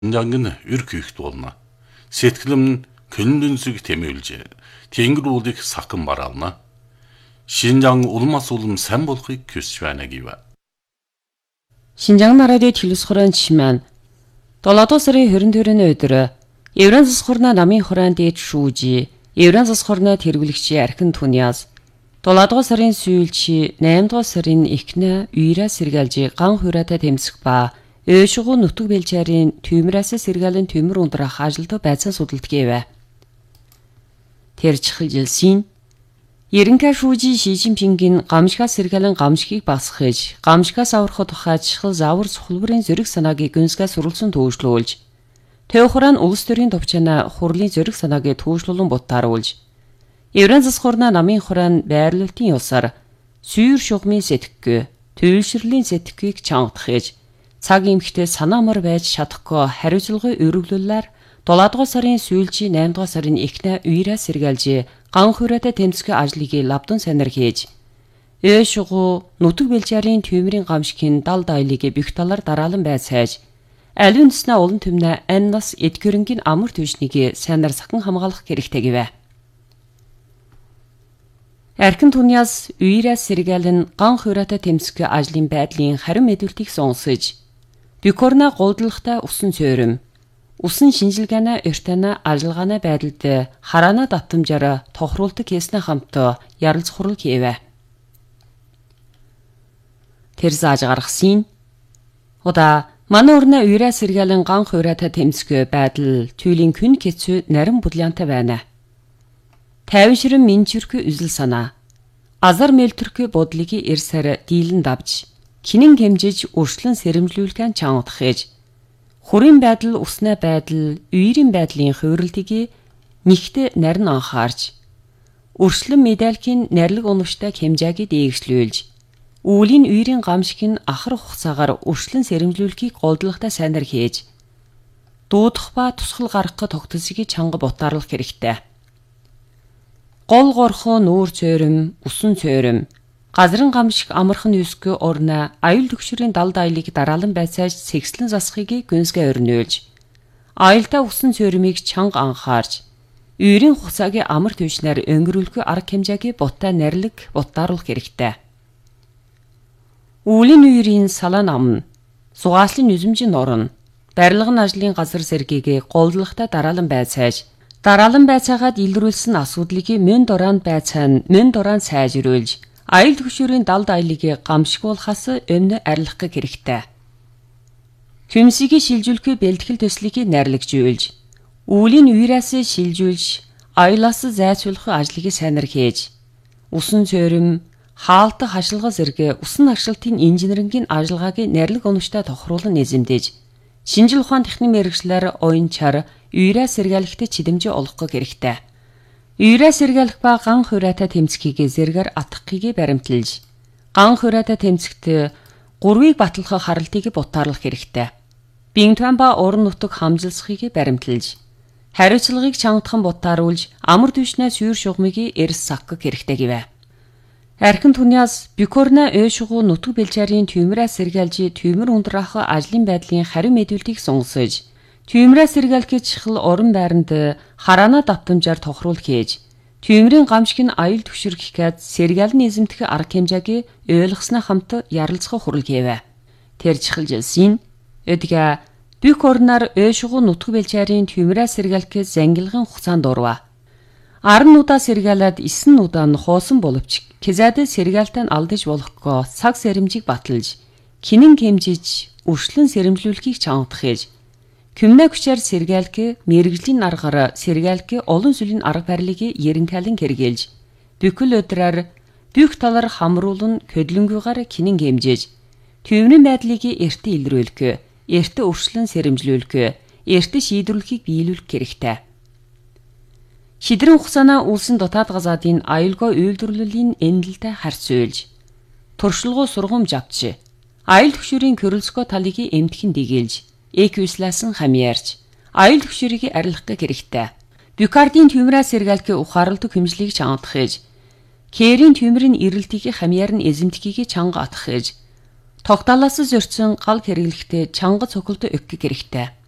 Шинжаан өр күйхт болно. Сэтгэлм көнлөнсөг тэмүүлж тэнгэр уулыг сахан бараална. Шинжаан улмас улам сайн болохыг хүсэж байна гэв. Шинжаан радио телевизхорон чимэн 7 сарын 24-ний өдөр Евран засхорна намын хураан дээд шүүжи Евран засхорна тэргүүлэгчи архин түниас 7 сарын сүүлчи 8 сарын ихнэ үйрэ сэргэлжи ган хураатай тэмцэх ба өөшгөө нутг бэлчээрийн түймрээс сэргэлэн түймэр ундрах ажилд байцаа судалт гэвэ. Тэр чихжилсин Ерөнхий шүүжи Ши Жинпингийн гамшигаас сэргэлэн гамшигыг басгахж, гамшигаас аврахад тухай чихэл заавар сухалбарын зориг санаагийг гүнсгээс сурулсан төвшлүүлж, Тэвхран улс төрийн төвчнө хурлын зориг санаагийг төвшлүүлэн бутааруулж, Евран засхорна намын хураан байрлалтын ёсоор сүйр шугмын сэтгэхгүй, төвлөрлийн сэтгэхүйг чангадахж, цаг эмхтэй санаамар байж чадахгүй хариуцлагын өргөлүүлэлээр 7 сарын сүүлчи 8 сарын ихнэ үйрэ сэргэлж ган хураатай тэмцэх ажлыг лавдан санар хийж өөшгөө нутг бэлчээрийн түймрийн гамшигын дал дайлыг бих талаар дараалан байцааж аль үндэснэ улан төмнө аннас эдгэрэнгийн амар төвшнийг санар сахан хамгаалах хэрэгтэй гэвэ. Архин түниас үйрэ сэргэлэн ган хураатай тэмцэх ажлын байдлын харин мэдүүлтийг сонсож Бикорна голдлохтой усан цөөрөм усан шинжилгээний эртэнэ ажиллагааны байдалд хараана давтамжаар тохируулдаг хийснэ хамт ярилцах хурал хийвэ. Тэр зааж гаргасан удаа манай өрнө үйрэ сэргэлэн ган хураатай тэмцэх байдал түйлийн күн хэцүү нарийн будлаантай байна. Тайвшрын минчүрх үзэл санаа азар мэлтүрх бодлыг эрсээр дийлэн давж кинэн хэмжиж өршлөн сэрэмжлүүлгэн чангадахж Хүрийн байдал, усны байдал, үйрийн байдлын хувирлтыг нэгт нарийн анхаарч, өршлөн медальхийн нарилэг унавштай хэмжээг дээгшлүүлж, үүлийн үйрийн гамшиг нь ахар хугацаагаар өршлөн сэрэмжлүүлэхийг голдлохтой сайнар хийж, дуудах ба тусгал гаргах тогтолцоог чанга бутаарлах хэрэгтэй. Гол горхоо нүүр цөөрөм, усан цөөрөм, газрын гамшиг амархан юсгүй орна аюул төгшрийн дал дайлыг дараалан байцааж сэгслэн засахыг гүнсгээ өрнөөлж аюултай усан цөөрмийг чанга анхаарч үйрийн хугацааг амар төвшнээр өнгөрүүлэх арга хэмжээг бутаа нарилэг бутааруулах хэрэгтэй. Үүлийн үйрийн салаан амн сугааслын нүзэмжин орно барилгын ажлын газар сэргийг голдлохтой дараалан байцааж дараалан байцаагаад илрүүлсэн асуудлыг мөн дороонд байцаана мөн дороонд сайжруулж аюул төгшрийн дал дайлыг гамшигуулахаас өмнө арилгах хэрэгтэй. Хүмсийг шилжүүлэх бэлтгэл төслийг найрлагжуулж, үүлийн үйрээс шилжүүлж, аюулаас зайцуулах ажлыг сайнар хийж, усан цөөрөм, хаалтах ашиглага зэрэг усан аршилтын инженерингийн ажиллагааг найрлаг оногчтой тохируулан эзэмдэж, шинжил ухаан техникийн мэргэжлэр оюунчаар үйрээ сэргээлэхтэй чидэмжээ олгох хэрэгтэй. Үйрээ сэргээлэх ба ган хураатай тэмцэхийг зэргээр атгахыг баримталж, ган хураатай тэмцэхт гурвыг батлах харалтыг бутаарлах хэрэгтэй. Бинтван ба уран нутаг хамжилсахыг баримталж, хариуцлагыг чангадхан бутааруулж, амар түвшнээ сүйр шугмыг эрс сахах хэрэгтэй гэвэ. Архин түниас Бикорна өөшгөө нутг бэлчээрийн түймрээ сэргээлж, түймэр ундрах ажлын байдлын харин мэдүүлтийг сонсож, түймрээ сэргээлэх чихэл орон байранд хараана давтамжаар тохируулах хийж, түймрийн гамшиг нь аюул төвшөрөх гээд сэргээлэн эзэмдэх арга хэмжээг ойлгосноо хамт ярилцах хурал гэвэ. Тэр чихэлжилсин эдгээ бүх орноор өөшгөө нутг бэлчээрийн түймрээ сэргээлэх зангилгын хугацаанд дурва. 10 удаа сэргээлээд 9 удаа нь хоосон боловч кизад сэргээлтэн алдаж болохгүй цаг сэрэмжийг баталж, кинэн хэмжиж, өршлөн сэрэмжлүүлэхийг чангадах хийж Күмнэ хүчээр сэргээлэх, мэрэгжлийн аргаар сэргээлэх олон сүлийн арга барилыг ерөнхийлөн хэрэгжилж, бүхэл өдрөөр бүх талаар хамруулан хөдлөнгөөр кинэн хэмжиж, төвний байдлыг эртэ илрүүлэх, эртэ өршлөн сэрэмжлүүлэх, эртэ шийдвэрлэхийг биелүүлэх хэрэгтэй. Шидрэн хугацаана улсын дотоод газаадын аюулгүй үйлдвэрлэлийн эндэлтэй харьцуулж, туршлагоо сургамж авч, аюул төвшөрийн körөлцгөө талыг эмтгэн дэгэлж, эквисласан хамьяарч, аюул төвшөрийг арилгах хэрэгтэй. Бюкардийн түймрээ сэргээлэх ухаарлдаг хэмжлийг чангадах хийж, кэрийн түймрийн ирэлтийг хамьяар нь эзэмдэхийг чанга атгах хийж, тогтоолоос зөрчсөн гал хэрэглэхдээ чанга цохилт өгөх хэрэгтэй.